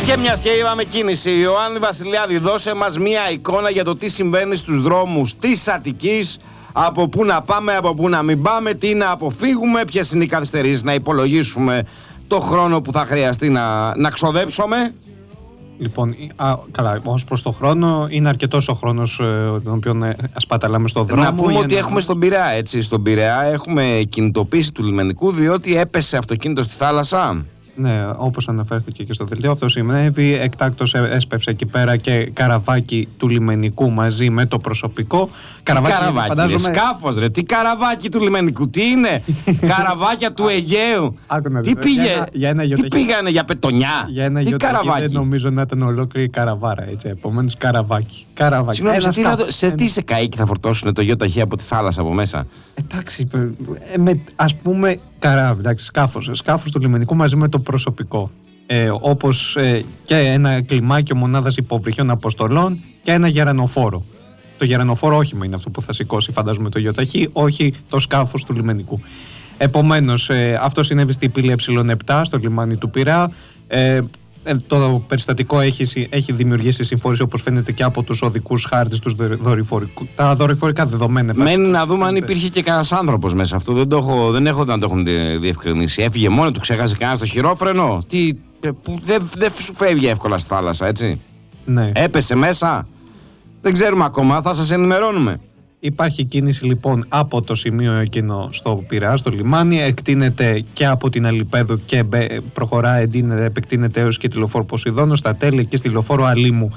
Και μιας και είπαμε κίνηση, Ιωάννη Βασιλιάδη, δώσε μας μια εικόνα για το τι συμβαίνει στους δρόμους της Αττικής, από πού να πάμε, από πού να μην πάμε, τι να αποφύγουμε, ποιες είναι οι καθυστερήσεις, να υπολογίσουμε το χρόνο που θα χρειαστεί να ξοδέψουμε. Λοιπόν, καλά, ως προς το χρόνο, είναι αρκετός ο χρόνος τον οποίο ασπαταλάμε στον δρόμο. Να πούμε ότι έχουμε στον Πειραιά, έτσι. Στον Πειραιά έχουμε κινητοποίηση του λιμενικού, διότι έπεσε αυτοκίνητο στη θάλασσα. Ναι, όπως αναφέρθηκε και στο δελτίο, αυτό συνέβη. Εκτάκτως έσπευσε εκεί πέρα και καραβάκι του λιμενικού μαζί με το προσωπικό. Καραβάκι, φαντάζομαι... σκάφος ρε, τι καραβάκι του λιμενικού, τι είναι, καραβάκια του Αιγαίου. Τι πήγε, τι πήγανε για πετονιά, για ένα τι καραβάκι. Δεν νομίζω να ήταν ολόκληρη καραβάρα, έτσι, επομένως καραβάκι. Συγγνώμη, σε τι σε καΐκι θα φορτώσουν το ΙΟΤΑΧ από τη θάλασσα από μέσα? Εντάξει, ας πούμε σκάφος του λιμενικού μαζί με το προσωπικό. Όπως και ένα κλιμάκιο μονάδας υποβρυχιών αποστολών και ένα γερανοφόρο. Το γερανοφόρο όχημα είναι αυτό που θα σηκώσει, φαντάζομαι, το ΙΟΤΑΧ, όχι το σκάφος του λιμενικού. Επομένως, αυτό συνέβη στη πύλη Ε7 στο λιμάνι του Πειραιά. Το περιστατικό έχει δημιουργήσει συμφόρηση, όπως φαίνεται, και από τους οδικούς χάρτες, τα δορυφορικά δεδομένα. Μένει να δούμε αν υπήρχε και κανένας άνθρωπος μέσα. Αυτό δεν έχω να το έχουν διευκρινίσει. Έφυγε μόνο του, ξέχασε κανένα το χειρόφρενο. Δεν σου φεύγει εύκολα στη θάλασσα, έτσι. Ναι. Έπεσε μέσα. Δεν ξέρουμε ακόμα, θα σας ενημερώνουμε. Υπάρχει κίνηση λοιπόν από το σημείο εκείνο στο Πειραιά, στο λιμάνι, εκτείνεται και από την Αλιπέδου και προχωράει, επεκτείνεται έως και τη λεωφόρο Ποσειδώνο, στα τέλη και στη λεωφόρο Αλήμου.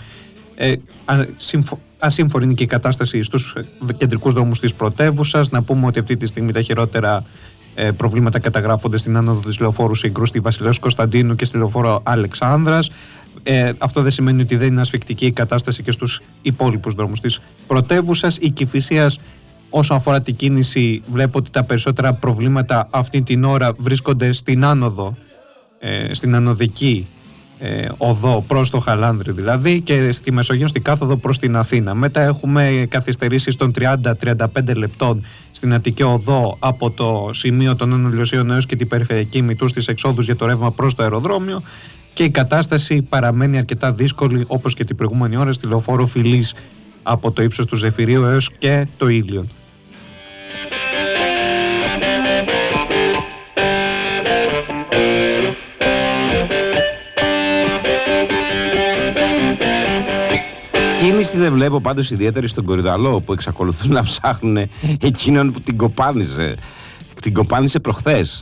Ασύμφορη είναι και η κατάσταση στους κεντρικούς δρόμους της πρωτεύουσας. Να πούμε ότι αυτή τη στιγμή τα χειρότερα προβλήματα καταγράφονται στην άνοδο της λεωφόρου Σύγκρου, στη Βασιλέως Κωνσταντίνου και στη λεωφόρο Αλεξάνδρας. Αυτό δεν σημαίνει ότι δεν είναι ασφικτική η κατάσταση και στους υπόλοιπους δρόμους της πρωτεύουσας. Η Κηφισίας, όσον αφορά την κίνηση, βλέπω ότι τα περισσότερα προβλήματα αυτή την ώρα βρίσκονται στην άνοδο, στην ανωδική οδό προς το Χαλάνδρι δηλαδή, και στη Μεσογείο στην κάθοδο προς την Αθήνα. Μετά έχουμε καθυστερήσεις των 30-35 λεπτών στην Αττική οδό από το σημείο των Άνω Λιωσίων έως και την περιφερειακή Μητού στις εξόδους για το ρεύμα προς το αεροδρόμιο, και η κατάσταση παραμένει αρκετά δύσκολη, όπως και την προηγούμενη ώρα, στη λεωφόρο Φιλής από το ύψος του Ζεφυρίου έως και το Ήλιον. Κίνηση δεν βλέπω πάντως ιδιαίτερη στον Κορυδαλό, που εξακολουθούν να ψάχνουν εκείνον που την κοπάνισε προχθές.